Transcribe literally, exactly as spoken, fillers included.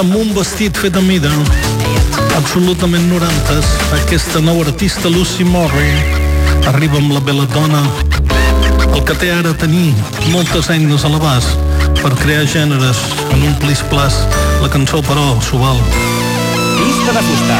amb un vestit fet a mida, absolutament norantes, aquesta nova artista Lucy Morris arriba amb la Belladonna, el que té ara tenir moltes eines a l'abast per crear gèneres en un plis-plas. La cançó, però, s'ho val. Pista de fusta.